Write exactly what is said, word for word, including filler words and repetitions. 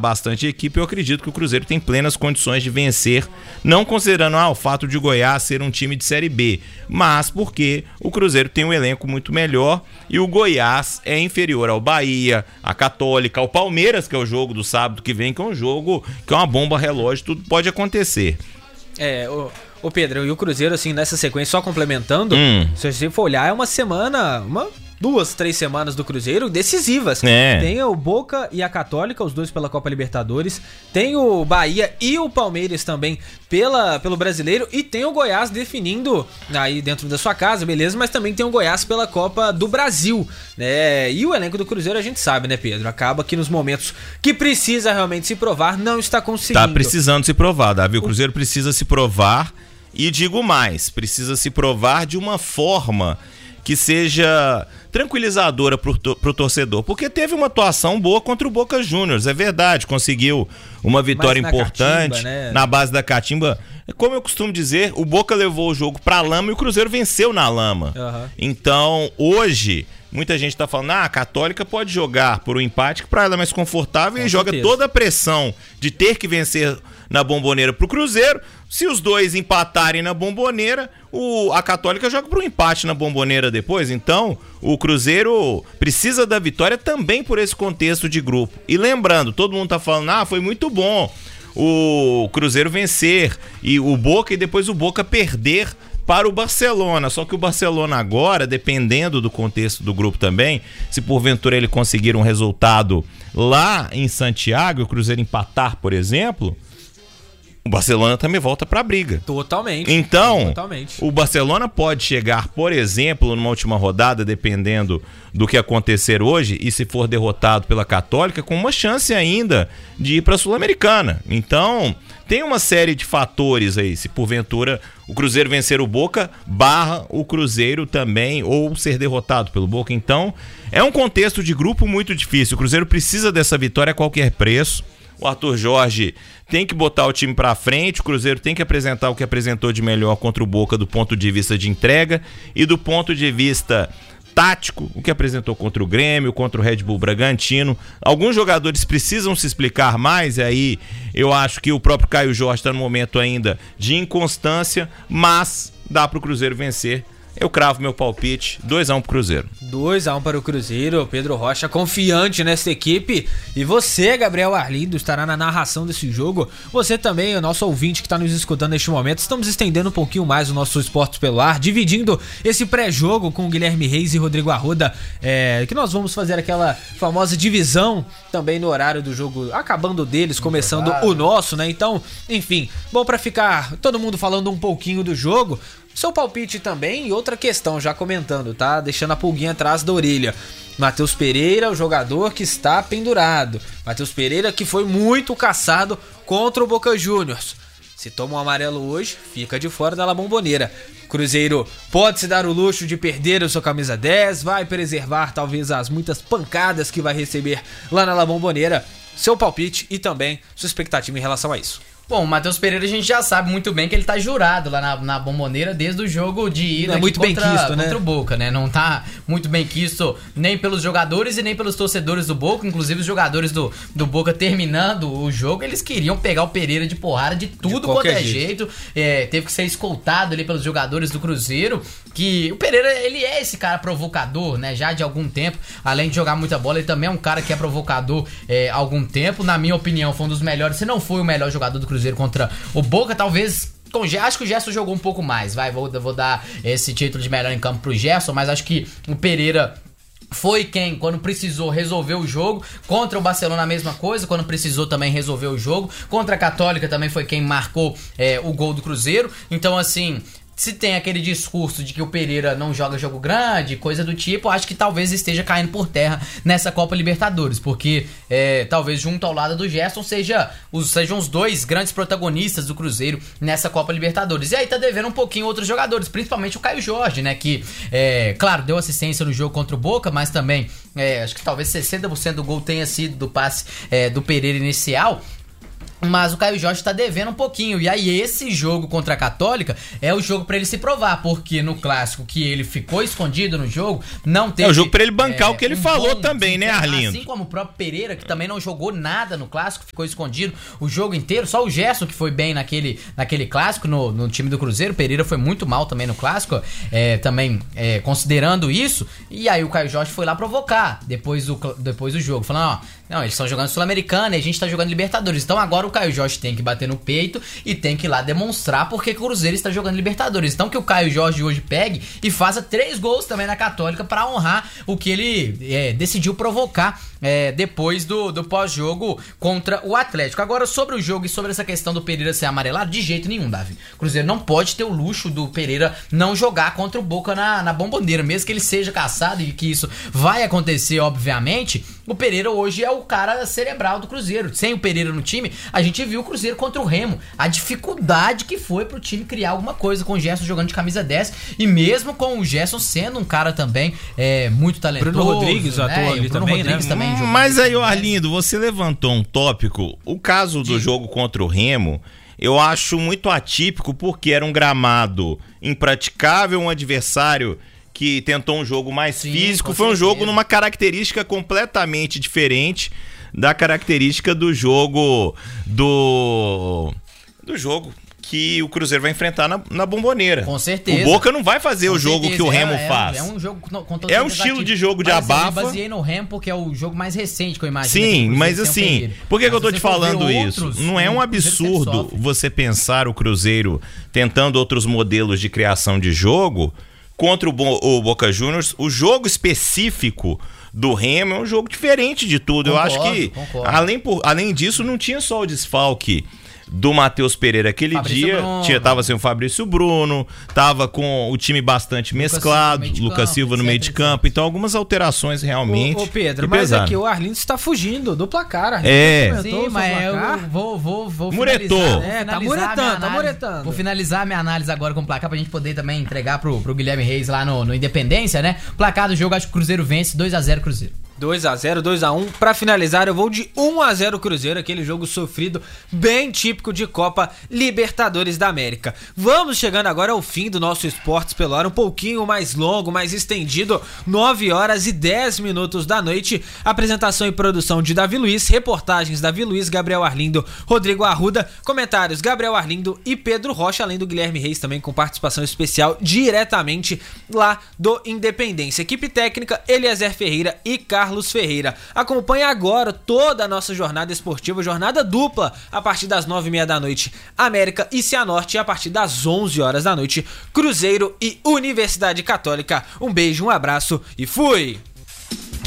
bastante a equipe, eu acredito que o Cruzeiro tem plenas condições de vencer, não considerando ah, o fato de o Goiás ser um time de Série B, mas porque o Cruzeiro tem um elenco muito melhor e o Goiás é inferior ao Bahia, à Católica, ao Palmeiras, que é o jogo do sábado que vem, que é um jogo que é uma bomba relógio, tudo pode acontecer. É, o... Ô Pedro, e o Cruzeiro, assim, nessa sequência, só complementando, hum. se você for olhar, é uma semana, uma, duas, três semanas do Cruzeiro decisivas. É. Tem o Boca e a Católica, os dois pela Copa Libertadores, tem o Bahia e o Palmeiras também pela, pelo Brasileiro, e tem o Goiás definindo aí dentro da sua casa, beleza, mas também tem o Goiás pela Copa do Brasil, né? E o elenco do Cruzeiro a gente sabe, né, Pedro? Acaba que nos momentos que precisa realmente se provar, não está conseguindo. Tá precisando se provar, Davi, o Cruzeiro precisa se provar. E digo mais, precisa se provar de uma forma que seja tranquilizadora pro, pro torcedor, porque teve uma atuação boa contra o Boca Juniors, é verdade, conseguiu uma vitória importante catimba, né? Na base da catimba. Como eu costumo dizer, o Boca levou o jogo pra lama e o Cruzeiro venceu na lama. Uhum. Então, hoje, muita gente tá falando, ah, a Católica pode jogar por um empate que pra ela é mais confortável. Com e certeza. Joga toda a pressão de ter que vencer na Bomboneira pro Cruzeiro. Se os dois empatarem na Bomboneira, o, a Católica joga pro empate na Bomboneira depois. Então, o Cruzeiro precisa da vitória também por esse contexto de grupo. E lembrando, todo mundo tá falando, ah, foi muito bom o Cruzeiro vencer e o Boca e depois o Boca perder para o Barcelona, só que o Barcelona agora, dependendo do contexto do grupo também, se porventura ele conseguir um resultado lá em Santiago, o Cruzeiro empatar, por exemplo, o Barcelona também volta para a briga. Totalmente. Então, Totalmente. O Barcelona pode chegar, por exemplo, numa última rodada, dependendo do que acontecer hoje, e se for derrotado pela Católica, com uma chance ainda de ir para a Sul-Americana. Então, tem uma série de fatores aí, se porventura o Cruzeiro vencer o Boca, barra o Cruzeiro também, ou ser derrotado pelo Boca. Então, é um contexto de grupo muito difícil. O Cruzeiro precisa dessa vitória a qualquer preço. O Arthur Jorge tem que botar o time pra frente, o Cruzeiro tem que apresentar o que apresentou de melhor contra o Boca do ponto de vista de entrega e do ponto de vista tático, o que apresentou contra o Grêmio, contra o Red Bull Bragantino. Alguns jogadores precisam se explicar mais, e aí eu acho que o próprio Caio Jorge está no momento ainda de inconstância, mas dá pro Cruzeiro vencer. Eu cravo meu palpite, dois a um pro Cruzeiro. dois a um para o Cruzeiro, Pedro Rocha confiante nessa equipe. E você, Gabriel Arlindo, estará na narração desse jogo. Você também, o nosso ouvinte que está nos escutando neste momento. Estamos estendendo um pouquinho mais o nosso Esportes pelo Ar, dividindo esse pré-jogo com o Guilherme Reis e Rodrigo Arruda, é, que nós vamos fazer aquela famosa divisão também no horário do jogo, acabando deles, começando o nosso, né? Então, enfim, bom para ficar todo mundo falando um pouquinho do jogo. Seu palpite também, e outra questão, já comentando, tá? Deixando a pulguinha atrás da orelha. Matheus Pereira, o jogador que está pendurado. Matheus Pereira que foi muito caçado contra o Boca Juniors. Se toma um amarelo hoje, fica de fora da La Bombonera. Cruzeiro pode se dar o luxo de perder o seu camisa dez, vai preservar talvez as muitas pancadas que vai receber lá na La Bombonera. Seu palpite e também sua expectativa em relação a isso. Bom, o Matheus Pereira a gente já sabe muito bem que ele tá jurado lá na, na Bomboneira desde o jogo de ida é muito contra, bem quisto, né? contra o Boca, né? Não tá muito bem quisto nem pelos jogadores e nem pelos torcedores do Boca. Inclusive os jogadores do, do Boca terminando o jogo, eles queriam pegar o Pereira de porrada de tudo de quanto é jeito. É, teve que ser escoltado ali pelos jogadores do Cruzeiro, que o Pereira, ele é esse cara provocador, né? Já de algum tempo, além de jogar muita bola, ele também é um cara que é provocador é, há algum tempo. Na minha opinião, foi um dos melhores, se não foi o melhor jogador do Cruzeiro contra o Boca, talvez. Com, acho que o Gerson jogou um pouco mais, vai, vou, vou dar esse título de melhor em campo pro Gerson, mas acho que o Pereira foi quem, quando precisou, resolveu o jogo. Contra o Barcelona a mesma coisa, quando precisou também resolveu o jogo. Contra a Católica também foi quem marcou é, o gol do Cruzeiro. Então, assim, se tem aquele discurso de que o Pereira não joga jogo grande, coisa do tipo, acho que talvez esteja caindo por terra nessa Copa Libertadores, porque é, talvez junto ao lado do Gerson seja os, sejam os dois grandes protagonistas do Cruzeiro nessa Copa Libertadores. E aí tá devendo um pouquinho outros jogadores, principalmente o Caio Jorge, né, que, é, claro, deu assistência no jogo contra o Boca, mas também, é, acho que talvez sessenta por cento do gol tenha sido do passe é, do Pereira inicial. Mas o Caio Jorge tá devendo um pouquinho. E aí esse jogo contra a Católica é o jogo pra ele se provar. Porque no clássico que ele ficou escondido no jogo, não teve... É o jogo pra ele bancar é, o que ele um falou também, né, Arlindo? Assim como o próprio Pereira, que também não jogou nada no clássico, ficou escondido o jogo inteiro. Só o Gerson que foi bem naquele, naquele clássico, no, no time do Cruzeiro. O Pereira foi muito mal também no clássico, é, também é, considerando isso. E aí o Caio Jorge foi lá provocar depois do, depois do jogo, falando, ó... Não, eles estão jogando Sul-Americana e a gente tá jogando Libertadores. Então agora o Caio Jorge tem que bater no peito e tem que ir lá demonstrar porque o Cruzeiro está jogando Libertadores. Então que o Caio Jorge hoje pegue e faça três gols também na Católica para honrar o que ele é, decidiu provocar é, depois do, do pós-jogo contra o Atlético. Agora, sobre o jogo e sobre essa questão do Pereira ser amarelado, de jeito nenhum, Davi. O Cruzeiro não pode ter o luxo do Pereira não jogar contra o Boca na, na Bomboneira. Mesmo que ele seja caçado e que isso vai acontecer, obviamente, o Pereira hoje é o cara cerebral do Cruzeiro. Sem o Pereira no time, a gente viu o Cruzeiro contra o Remo. A dificuldade que foi pro time criar alguma coisa com o Gerson jogando de camisa dez. E mesmo com o Gerson sendo um cara também é, muito talentoso. Bruno Rodrigues né? atuou ali também, Rodrigues né? também jogou. Mas aí, Arlindo, você levantou um tópico. O caso do jogo contra o Remo, eu acho muito atípico porque era um gramado impraticável, um adversário que tentou um jogo mais Sim, físico. Foi um certeza. jogo numa característica completamente diferente da característica do jogo do do jogo que o Cruzeiro vai enfrentar na, na Bomboneira. Com certeza. O Boca não vai fazer Com o jogo certeza. que o Remo é, é, faz. É um jogo com, com É um estilo de jogo de mas, abafa. Assim, eu baseei no Remo porque é o jogo mais recente que eu imagino. Sim, mas assim, por que, que eu tô te falando isso? Outros, não é um absurdo você pensar o Cruzeiro tentando outros modelos de criação de jogo contra o, Bo- o Boca Juniors. O jogo específico do Remo é um jogo diferente de tudo. Concordo, eu acho que, além, por, além disso, não tinha só o desfalque do Matheus Pereira aquele Fabrício dia, Bruno. tinha, tava sem o Fabrício Bruno, tava com o time bastante Lucas mesclado, Silva Lucas Silva no meio de campo, então algumas alterações realmente. Ô, ô Pedro, que mas pesaram. aqui o Arlindo está fugindo do placar. Arlindo É. comentou Sim, mas sobre o eu placar. vou, vou, vou Muretou. finalizar, vou É, tá finalizar muretando, minha tá análise. muretando. Vou finalizar a minha análise agora com o placar pra gente poder também entregar pro, pro Guilherme Reis lá no, no Independência, né? Placar do jogo, acho que o Cruzeiro vence dois a zero Cruzeiro. dois a zero, dois a um. Pra finalizar, eu vou de um a zero Cruzeiro, aquele jogo sofrido, bem típico de Copa Libertadores da América. Vamos chegando agora ao fim do nosso Esportes pela Hora, um pouquinho mais longo, mais estendido, nove horas e dez minutos da noite. Apresentação e produção de Davi Luiz, reportagens Davi Luiz, Gabriel Arlindo, Rodrigo Arruda, comentários Gabriel Arlindo e Pedro Rocha, além do Guilherme Reis também com participação especial diretamente lá do Independência. Equipe técnica Eliezer Ferreira e Carlos Ferreira. Acompanhe agora toda a nossa jornada esportiva, jornada dupla, a partir das nove e meia da noite, América e Cianorte, e a partir das onze horas da noite, Cruzeiro e Universidade Católica. Um beijo, um abraço e fui!